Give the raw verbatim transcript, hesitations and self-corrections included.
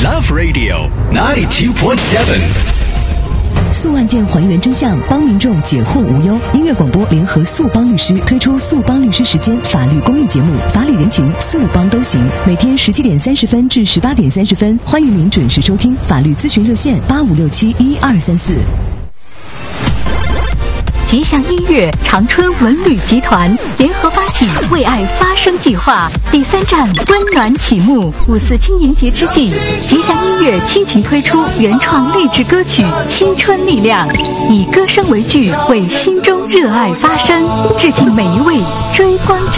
Love Radio ninety-two point seven。 诉案件还原真相，帮民众解惑无忧。音乐广播联合诉帮律师推出诉帮律师时间法律公益节目，法理人情，诉帮都行。每天十七点三十分至十八点三十分，欢迎您准时收听法律咨询热线八五六七一二三四。 吉祥音乐长春文旅集团联合发起为爱发声计划第三站温暖启幕。五四青年节之际，吉祥音乐倾情推出原创励志歌曲《青春力量》，以歌声为剧，为心中热爱发声，致敬每一位追光者。